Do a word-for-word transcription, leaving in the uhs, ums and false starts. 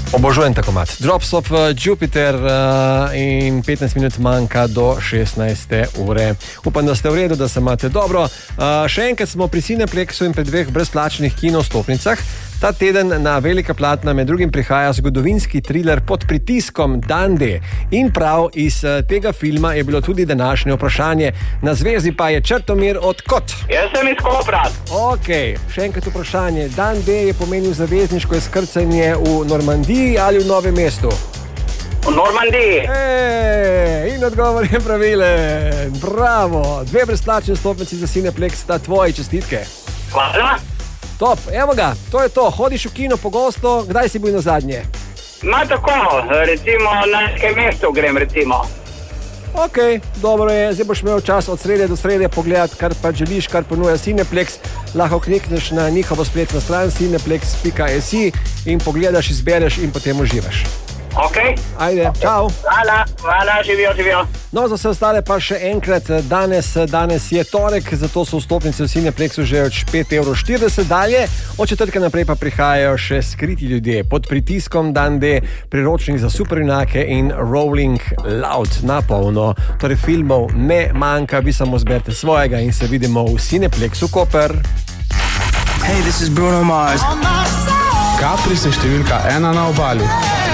Obožujem tako mat. Drops of Jupiter uh, in petnajst minut manjka do šestnajste ure. Upam, da ste v redu, da se imate dobro. Uh, še enkrat smo pri Cineplexu in pri dveh brezplačnih kinostopnicah. Ta teden na velika platna med drugim prihaja zgodovinski thriller Pod pritiskom Dan D. In prav iz uh, tega filma je bilo tudi današnje vprašanje. Na zvezi pa je Črtomir od Kot. Jaz sem iz Kopra. Ok, še enkrat vprašanje. Dan D je pomenil zavezniško izkrcanje v Normandiji ali v Novem mestu? V Normandiji. Ej, in odgovor je pravilen. Bravo. Dve brezplačni stopnici za Cineplex sta tvoji, čestitke. Hvala. Top, evo ga, to je to. Hodiš v kino pogosto, kdaj si bil na zadnje? Ma tako, recimo na nekem mestu grem, recimo. Ok, dobro je, zdaj boš imel čas od srede do srede pogledati, kar pa želiš, kar ponuja Cineplex. Lahko klikneš na njihovo spletno stran cineplex pika si in pogledaš, izbereš in potem uživaš. Ok. Ajde, čau. Hvala, hvala, živijo, živijo. No, za vse ostale pa še enkrat, danes, danes je torek, zato so vstopnice v Cineplexu že od pet evrov štirideset dalje, od četrtka naprej pa prihajajo še Skriti ljudje, Pod pritiskom Dan D, Priročnik za superjunake in Rolling Loud na polno. Torej filmov ne manjka, vi samo zberite svojega in se vidimo v Cineplexu Koper. Hey, this is Bruno Mars. Capri se številka ena na obali.